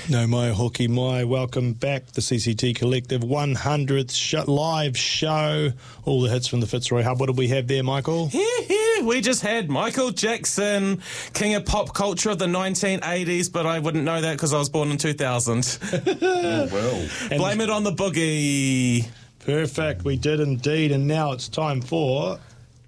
No mai hoki mai. Welcome back, the CCT Collective 100th live show. All the hits from the Fitzroy Hub. What did we have there, Michael? We just had Michael Jackson, king of pop culture of the 1980s, but I wouldn't know that because I was born in 2000. Oh, well. Blame it on the boogie. Perfect, we did indeed. And now it's time for...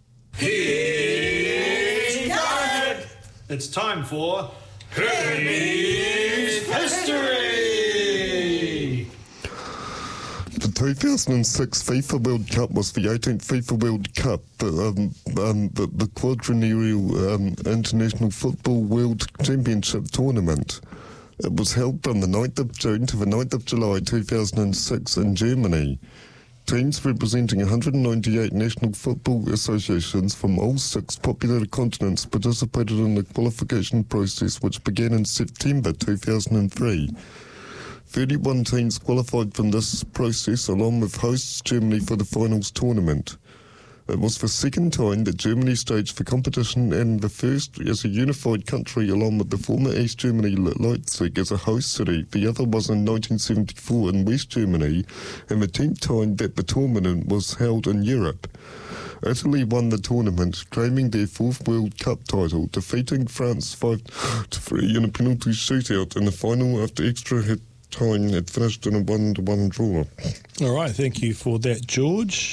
It's time for... Hermes History! The 2006 FIFA World Cup was the 18th FIFA World Cup, the quadrennial International Football World Championship tournament. It was held from the 9th of June to the 9th of July 2006 in Germany. Teams representing 198 national football associations from all 6 populated continents participated in the qualification process, which began in September 2003. 31 teams qualified from this process, along with hosts Germany for the finals tournament. It was the second time that Germany staged the competition and the first as a unified country, along with the former East Germany Leipzig as a host city. The other was in 1974 in West Germany, and the 10th time that the tournament was held in Europe. Italy won the tournament, claiming their 4th World Cup title, defeating France 5-3 in a penalty shootout in the final after extra time had finished in a 1-1 draw. All right, thank you for that, George.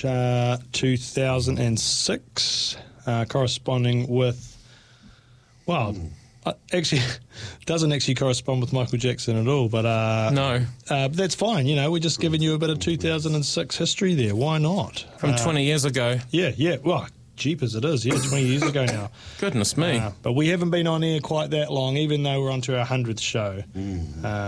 2006, corresponding with, well, actually, doesn't actually correspond with Michael Jackson at all, but No. but that's fine. You know, we're just giving you a bit of 2006 history there. Why not? From 20 years ago. Yeah. Well, jeepers, it is. Yeah, 20 years ago now. Goodness me. But we haven't been on air quite that long, even though we're on to our 100th show.